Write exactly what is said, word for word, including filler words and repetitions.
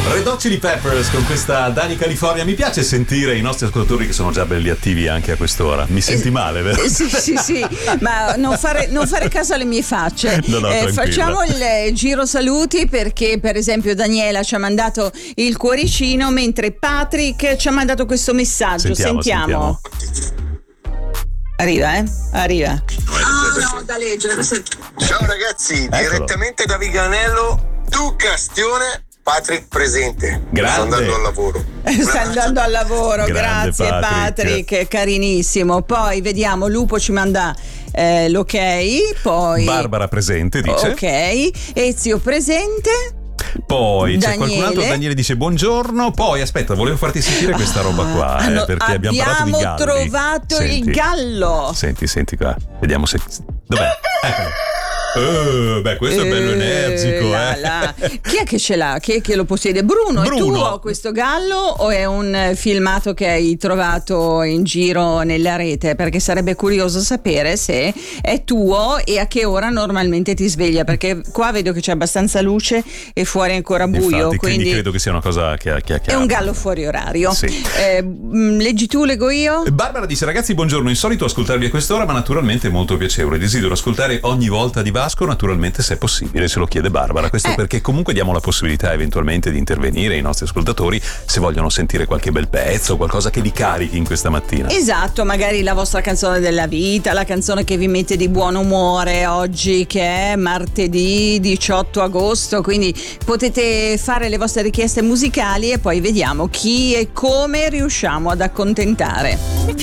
Red Hot Chili Peppers con questa Dani California. Mi piace sentire i nostri ascoltatori che sono già belli attivi anche a quest'ora. Mi senti male, vero? Eh, sì, sì, sì, ma non fare, non fare caso alle mie facce. No, no, eh, facciamo il giro saluti, perché per esempio Daniela ci ha mandato il cuoricino, mentre Patrick ci ha mandato questo messaggio. Sentiamo, Sentiamo. sentiamo. Arriva, eh? Arriva. Ah, no, da leggere. Ciao ragazzi, Eccolo. direttamente da Viganello, Ducastione, Patrick presente. Grande. Sto andando al lavoro. Sta andando al lavoro, Grande grazie Patrick. Patrick, carinissimo. Poi vediamo, Lupo ci manda eh, l'ok, poi Barbara presente, dice. ok, Ezio presente. Poi c'è Daniele. qualcun altro, Daniele dice buongiorno. Poi aspetta, volevo farti sentire questa roba qua, eh, Hanno- perché abbiamo parlato di galli. abbiamo trovato Senti. il gallo. Senti, senti qua. Vediamo se. Dov'è? Eccolo. Eh, beh, questo è bello Eh, energico, là, eh. là. Chi è che ce l'ha? Chi è che lo possiede? Bruno, è Bruno. tuo questo gallo o è un eh, filmato che hai trovato in giro nella rete? Perché sarebbe curioso sapere se è tuo e a che ora normalmente ti sveglia, perché qua vedo che c'è abbastanza luce e fuori è ancora buio. Infatti, quindi quindi credo che sia una cosa che, che, che è un gallo fuori orario. Sì. Eh, mh, leggi tu, leggo io? Barbara dice: ragazzi, buongiorno, insolito ascoltarvi a quest'ora, ma naturalmente molto piacevole. Desidero ascoltare ogni volta di Vasco, naturalmente se è possibile, se lo chiede Barbara. Questo Eh. perché comunque diamo la possibilità eventualmente di intervenire ai nostri ascoltatori se vogliono sentire qualche bel pezzo, qualcosa che li carichi in questa mattina. Esatto, magari la vostra canzone della vita, la canzone che vi mette di buon umore oggi, che è martedì diciotto agosto, quindi potete fare le vostre richieste musicali e poi vediamo chi e come riusciamo ad accontentare.